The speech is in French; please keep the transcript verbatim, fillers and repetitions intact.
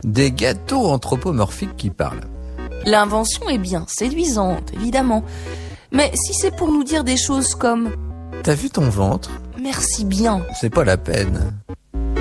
Des gâteaux anthropomorphiques qui parlent. L'invention est bien séduisante, évidemment. Mais si c'est pour nous dire des choses comme T'as vu ton ventre? Merci bien. C'est pas la peine.